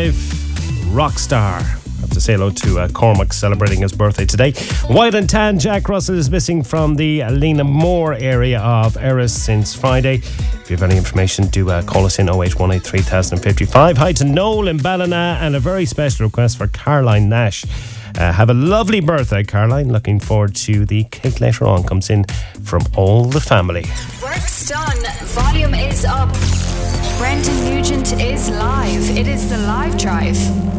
5, Rockstar. Have to say hello to Cormac celebrating his birthday today. White and tan, Jack Russell is missing from the Lena Moore area of Erris since Friday. If you have any information, do call us in 08183 3055. Hi to Noel in Ballina, and a very special request for Caroline Nash. Have a lovely birthday, Caroline. Looking forward to the cake later on. Comes in from all the family. Work's done. Volume is up. Brendan Nugent is live. It is the Live Drive.